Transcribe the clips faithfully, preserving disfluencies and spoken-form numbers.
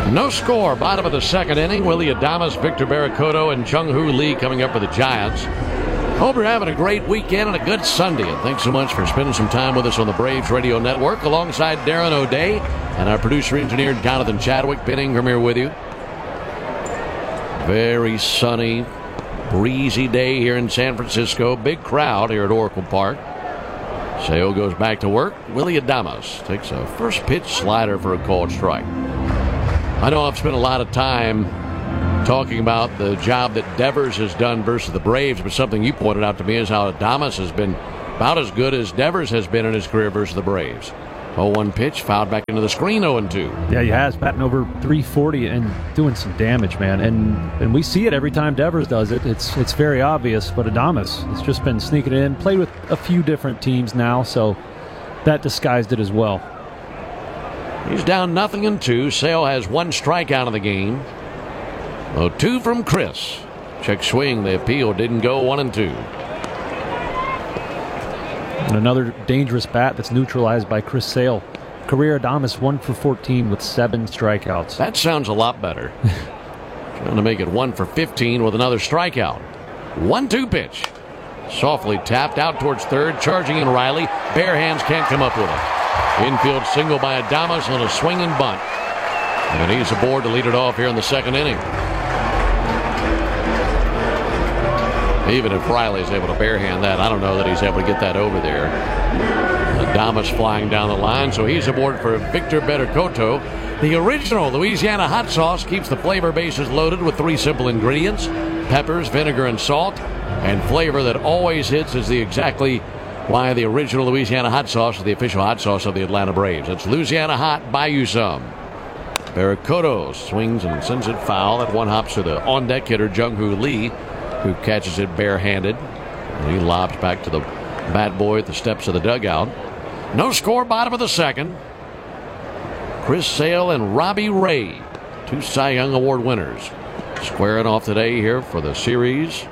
No score. Bottom of the second inning. Willy Adames, Victor Barakoto, and Jung-Hoo Lee coming up for the Giants. Hope you're having a great weekend and a good Sunday. And thanks so much for spending some time with us on the Braves Radio Network alongside Darren O'Day and our producer-engineer Jonathan Chadwick. Ben Ingram here with you. Very sunny, breezy day here in San Francisco. Big crowd here at Oracle Park. Sale goes back to work. Willy Adames takes a first pitch slider for a called strike. I know I've spent a lot of time talking about the job that Devers has done versus the Braves, but something you pointed out to me is how Adames has been about as good as Devers has been in his career versus the Braves. oh one pitch, fouled back into the screen, oh and two. Yeah, he has, batting over three forty and doing some damage, man. And and we see it every time Devers does it. It's it's very obvious, but Adames has just been sneaking in, played with a few different teams now, so that disguised it as well. He's down nothing and two. Sale has one strikeout in the game. Oh, two from Chris. Check swing. The appeal didn't go one and two. And another dangerous bat that's neutralized by Chris Sale. Career Adames one for fourteen with seven strikeouts. That sounds a lot better. Trying to make it one for fifteen with another strikeout. one two pitch. Softly tapped out towards third. Charging in Riley. Bare hands can't come up with it. Infield single by Adames on a swing and bunt. And he's aboard to lead it off here in the second inning. Even if Riley's able to barehand that, I don't know that he's able to get that over there. Adames flying down the line, so he's aboard for Victor Barakoto. The original Louisiana hot sauce keeps the flavor bases loaded with three simple ingredients: peppers, vinegar, and salt. And flavor that always hits is the exactly why the original Louisiana hot sauce is the official hot sauce of the Atlanta Braves. It's Louisiana hot, buy you some. Barakoto swings and sends it foul. That one hops to the on-deck hitter, Jung-Hoo Lee, who catches it barehanded. And he lobs back to the bat boy at the steps of the dugout. No score, bottom of the second. Chris Sale and Robbie Ray, two Cy Young Award winners, squaring off today here for the series.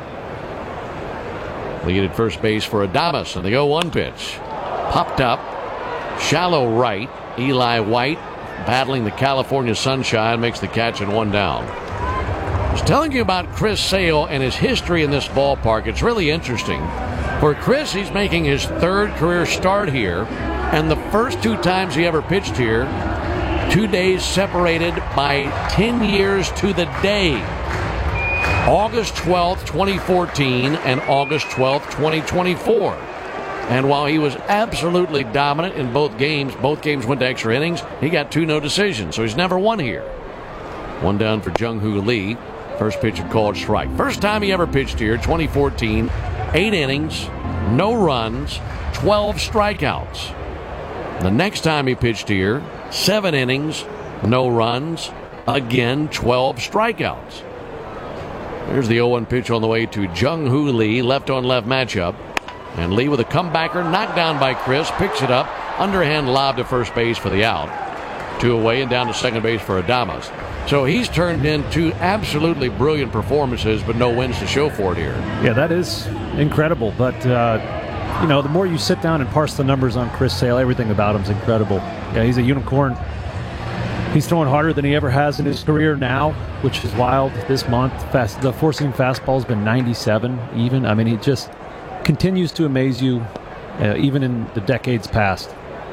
Lead at first base for Adames, and the oh one pitch. Popped up, shallow right. Eli White, battling the California sunshine, makes the catch and one down. I was telling you about Chris Sale and his history in this ballpark. It's really interesting. For Chris, he's making his third career start here, and the first two times he ever pitched here, two days separated by ten years to the day. August twelfth, twenty fourteen and August twelfth, twenty twenty-four. And while he was absolutely dominant in both games, both games went to extra innings, he got two no decisions, so he's never won here. One down for Jung-Hoo Lee. First pitch and called strike. First time he ever pitched here, twenty fourteen. Eight innings, no runs, twelve strikeouts. The next time he pitched here, seven innings, no runs, again twelve strikeouts. There's the oh one pitch on the way to Jung-Hoo Lee, left-on-left matchup. And Lee with a comebacker, knocked down by Chris, picks it up, underhand lob to first base for the out. Two away and down to second base for Adames. So he's turned in two absolutely brilliant performances, but no wins to show for it here. Yeah, that is incredible. But, uh, you know, the more you sit down and parse the numbers on Chris Sale, everything about him is incredible. Yeah, he's a unicorn. He's throwing harder than he ever has in his career now, which is wild this month. Fast, the four-seam fastball has been ninety-seven even. I mean, he just continues to amaze you, uh, even in the decades past.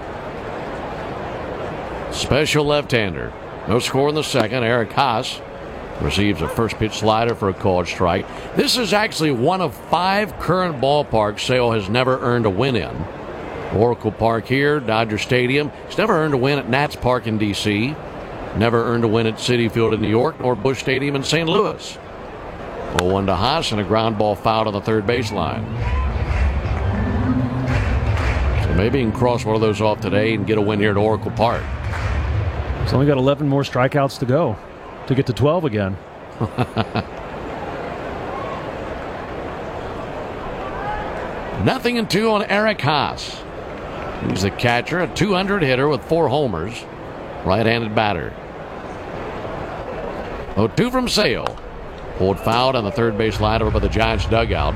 Special left-hander. No score in the second. Eric Haas receives a first pitch slider for a called strike. This is actually one of five current ballparks Sale has never earned a win in. Oracle Park here, Dodger Stadium. He's never earned a win at Nats Park in D C Never earned a win at Citi Field in New York, nor Busch Stadium in Saint Louis. oh one to Haas and a ground ball fouled on the third baseline. So maybe he can cross one of those off today and get a win here at Oracle Park. He's only got eleven more strikeouts to go to get to twelve again. Nothing and two on Eric Haas. He's the catcher, a two hundred hitter with four homers. Right-handed batter. oh two from Sale. Pulled fouled on the third base line over by the Giants dugout.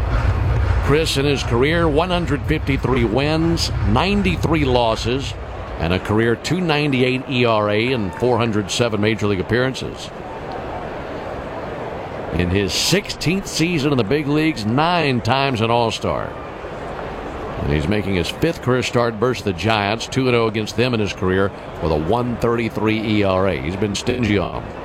Chris in his career, one hundred fifty-three wins, ninety-three losses, and a career two ninety-eight E R A and four hundred seven Major League appearances. In his sixteenth season in the big leagues, nine times an All-Star. And he's making his fifth career start versus the Giants, two and oh against them in his career with a one thirty-three E R A. He's been stingy on them.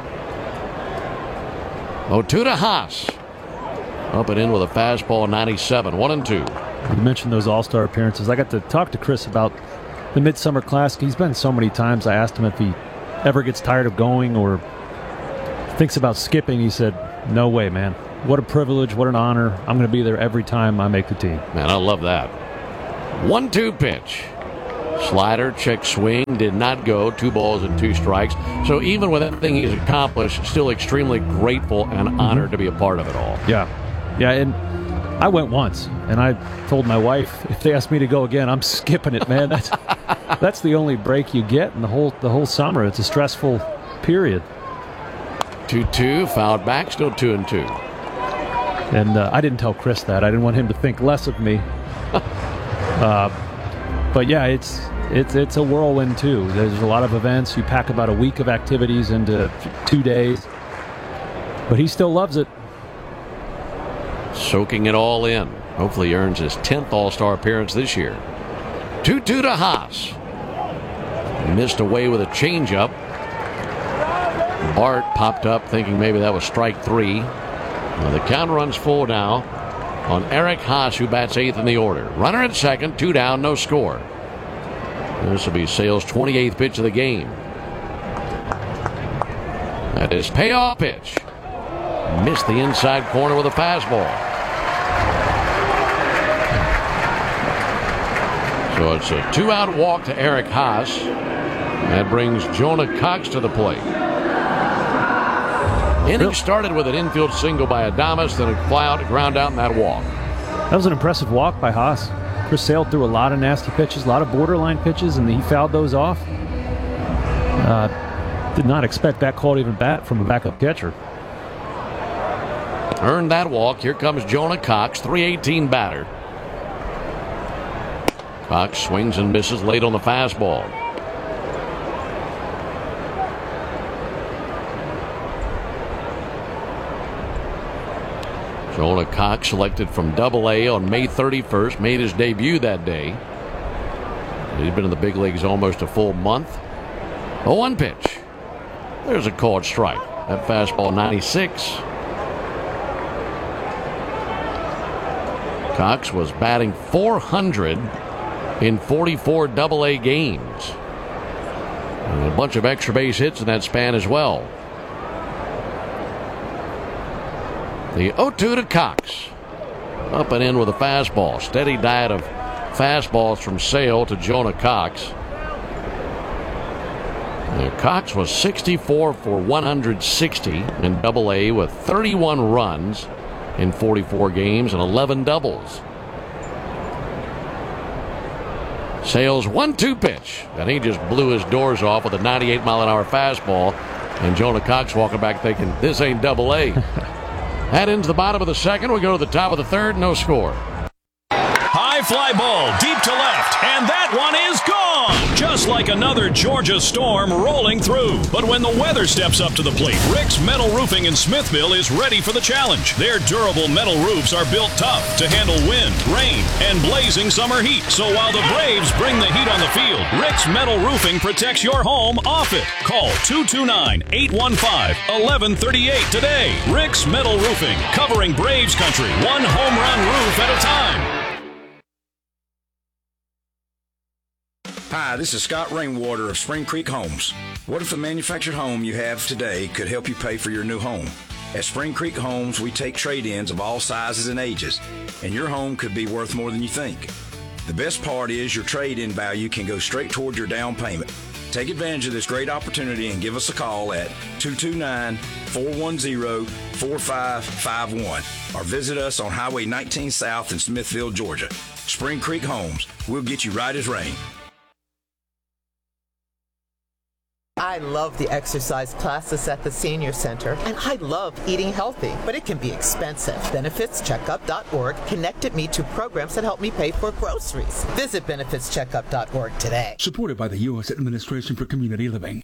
oh two to Haas. Up and in with a fastball, ninety-seven, one and two. You mentioned those All-Star appearances. I got to talk to Chris about the Midsummer Classic. He's been so many times. I asked him if he ever gets tired of going or thinks about skipping. He said, no way, man. What a privilege, what an honor. I'm going to be there every time I make the team. Man, I love that. one two pitch. Slider, check swing, did not go. Two balls and two strikes. So even with everything he's accomplished, still extremely grateful and honored to be a part of it all. Yeah. Yeah, and I went once, and I told my wife, if they ask me to go again, I'm skipping it, man. That's that's the only break you get in the whole the whole summer. It's a stressful period. two two, fouled back, still two and two. And uh, I didn't tell Chris that. I didn't want him to think less of me. uh, but yeah, it's it's it's a whirlwind too. There's a lot of events. You pack about a week of activities into two days. But he still loves it. Soaking it all in. Hopefully he earns his tenth All-Star appearance this year. two two to Haas. Missed away with a changeup. Bart popped up thinking maybe that was strike three. Well, the count runs full now on Eric Haas, who bats eighth in the order. Runner at second, two down, no score. This will be Sale's twenty-eighth pitch of the game. That is payoff pitch. Missed the inside corner with a fastball. So it's a two-out walk to Eric Haas. That brings Jonah Cox to the plate. Inning started with an infield single by Adames, then a fly out, a ground out, and that walk. That was an impressive walk by Haas. Chris Sale threw a lot of nasty pitches, a lot of borderline pitches, and he fouled those off. Uh, did not expect that quality of a bat from a backup catcher. Earned that walk. Here comes Jonah Cox, three eighteen batter. Cox swings and misses late on the fastball. Jonah Cox, selected from Double A on May thirty-first, made his debut that day. He's been in the big leagues almost a full month. oh one pitch. There's a called strike. That fastball, ninety-six. Cox was batting four hundred in forty-four Double A games. And a bunch of extra base hits in that span as well. The oh two to Cox. Up and in with a fastball. Steady diet of fastballs from Sale to Jonah Cox. Now, Cox was sixty-four for one hundred sixty in Double A with thirty-one runs in forty-four games and eleven doubles. Sale's one two pitch, and he just blew his doors off with a ninety-eight mile an hour fastball. And Jonah Cox walking back thinking, this ain't Double A. That ends the bottom of the second. We go to the top of the third. No score. High fly ball deep to left, and that one is gone. Just like another Georgia storm rolling through. But when the weather steps up to the plate, Rick's Metal Roofing in Smithville is ready for the challenge. Their durable metal roofs are built tough to handle wind, rain, and blazing summer heat. So while the Braves bring the heat on the field, Rick's Metal Roofing protects your home off it. Call two two nine, eight one five, one one three eight today. Rick's Metal Roofing, covering Braves country, one home run roof at a time. Hi, this is Scott Rainwater of Spring Creek Homes. What if the manufactured home you have today could help you pay for your new home? At Spring Creek Homes, we take trade-ins of all sizes and ages, and your home could be worth more than you think. The best part is your trade-in value can go straight toward your down payment. Take advantage of this great opportunity and give us a call at two two nine, four one zero, four five five one or visit us on Highway nineteen South in Smithville, Georgia. Spring Creek Homes, we'll get you right as rain. I love the exercise classes at the senior center, and I love eating healthy, but it can be expensive. benefits checkup dot org connected me to programs that help me pay for groceries. Visit benefits checkup dot org today. Supported by the U S Administration for Community Living.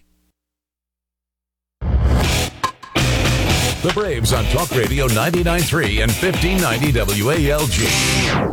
The Braves on Talk Radio ninety-nine point three and fifteen ninety W A L G.